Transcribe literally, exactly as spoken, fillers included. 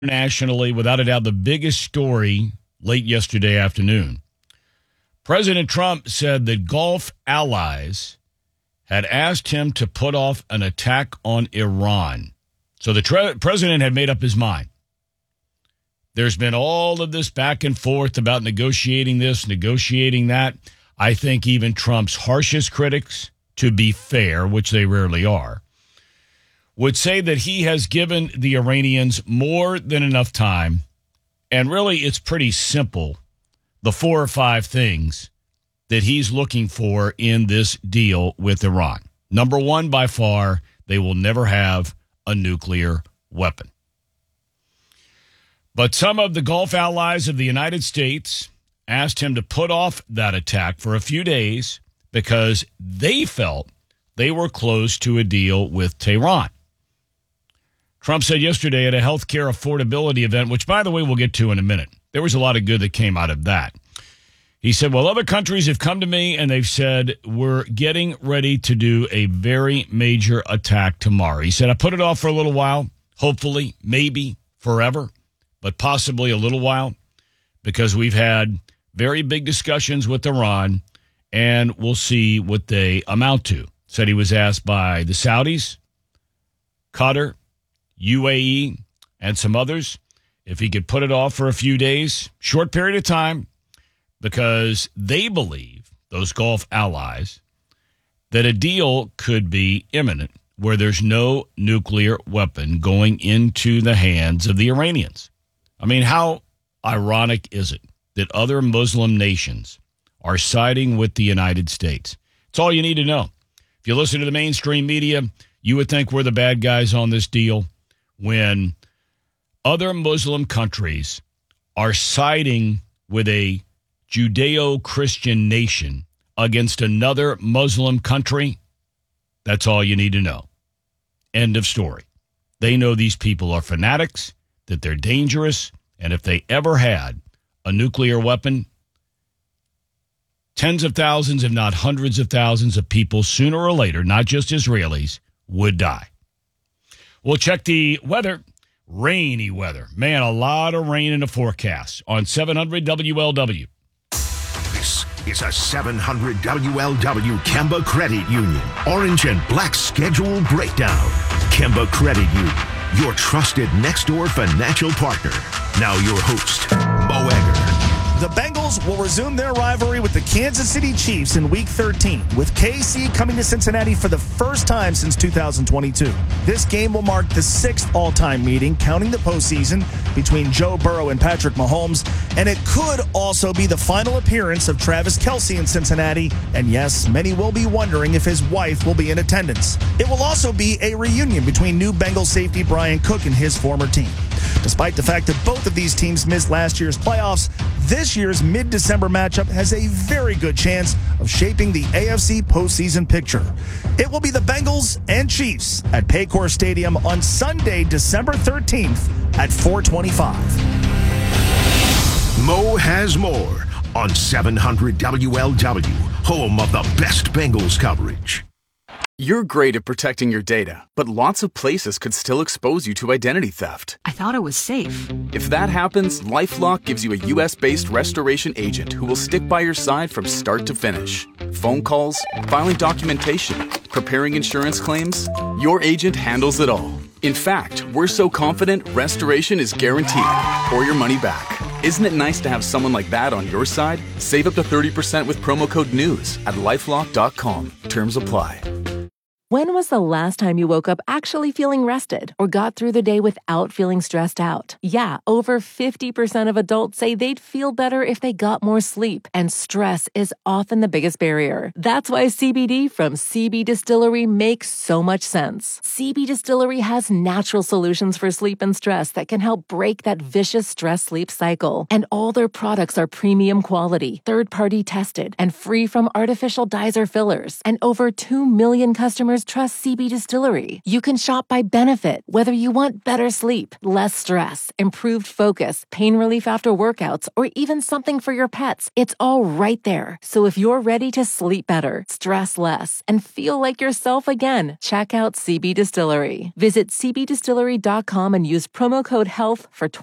Internationally, without a doubt, the biggest story late yesterday afternoon. President Trump said that Gulf allies had asked him to put off an attack on Iran. So the tre- president had made up his mind. There's been all of this back and forth about negotiating this, negotiating that. I think even Trump's harshest critics, to be fair, which they rarely are, would say that he has given the Iranians more than enough time. And really, it's pretty simple, the four or five things that he's looking for in this deal with Iran. Number one, by far, they will never have a nuclear weapon. But some of the Gulf allies of the United States asked him to put off that attack for a few days because they felt they were close to a deal with Tehran. Trump said yesterday at a healthcare affordability event, which, by the way, we'll get to in a minute, there was a lot of good that came out of that. He said, well, other countries have come to me and they've said, we're getting ready to do a very major attack tomorrow. He said, I put it off for a little while, hopefully, maybe forever, but possibly a little while, because we've had very big discussions with Iran, and we'll see what they amount to. Said he was asked by the Saudis, Qatar, U A E, and some others if he could put it off for a few days, short period of time, because they believe, those Gulf allies, that a deal could be imminent where there's no nuclear weapon going into the hands of the Iranians. I mean, how ironic is it that other Muslim nations are siding with the United States? It's all you need to know. If you listen to the mainstream media, you would think we're the bad guys on this deal, when other Muslim countries are siding with a Judeo-Christian nation against another Muslim country. That's all you need to know. End of story. They know these people are fanatics, that they're dangerous, and if they ever had a nuclear weapon, tens of thousands, if not hundreds of thousands of people, sooner or later, not just Israelis, would die. We'll check the weather. Rainy weather. Man, a lot of rain in the forecast on seven hundred W L W. This is a seven hundred W L W Kemba Credit Union Orange and Black Schedule Breakdown. Kemba Credit Union, your trusted next-door financial partner. Now your host, Mo Egger. The Bengals will resume their rivalry with the Kansas City Chiefs in Week thirteen, with K C coming to Cincinnati for the first time since two thousand twenty-two. This game will mark the sixth all-time meeting, counting the postseason, between Joe Burrow and Patrick Mahomes, and it could also be the final appearance of Travis Kelce in Cincinnati, and yes, many will be wondering if his wife will be in attendance. It will also be a reunion between new Bengals safety Brian Cook and his former team. Despite the fact that both of these teams missed last year's playoffs, this year's mid-December matchup has a very good chance of shaping the A F C postseason picture. It will be the Bengals and Chiefs at Paycor Stadium on Sunday, December thirteenth at four twenty-five. Mo has more on seven hundred W L W, home of the best Bengals coverage. You're great at protecting your data, but lots of places could still expose you to identity theft. I thought it was safe. If that happens, LifeLock gives you a U S-based restoration agent who will stick by your side from start to finish. Phone calls, filing documentation, preparing insurance claims, your agent handles it all. In fact, we're so confident restoration is guaranteed or your money back. Isn't it nice to have someone like that on your side? Save up to thirty percent with promo code NEWS at lifelock dot com. Terms apply. When was the last time you woke up actually feeling rested or got through the day without feeling stressed out? Yeah, over fifty percent of adults say they'd feel better if they got more sleep, and stress is often the biggest barrier. That's why C B D from C B Distillery makes so much sense. C B Distillery has natural solutions for sleep and stress that can help break that vicious stress-sleep cycle. And all their products are premium quality, third-party tested, and free from artificial dyes or fillers. And over two million customers customers trust C B Distillery. You can shop by benefit, whether you want better sleep, less stress, improved focus, pain relief after workouts, or even something for your pets. It's all right there. So if you're ready to sleep better, stress less, and feel like yourself again, check out C B Distillery. Visit c b distillery dot com and use promo code HEALTH for